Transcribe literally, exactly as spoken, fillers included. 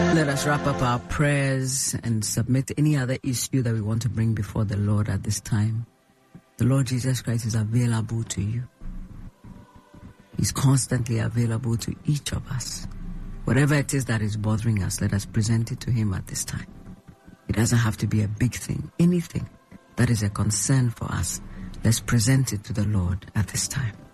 Let us wrap up our prayers and submit any other issue that we want to bring before the Lord at this time. The Lord Jesus Christ is available to you. He's constantly available to each of us. Whatever it is that is bothering us, let us present it to Him at this time. It doesn't have to be a big thing. Anything that is a concern for us, let's present it to the Lord at this time.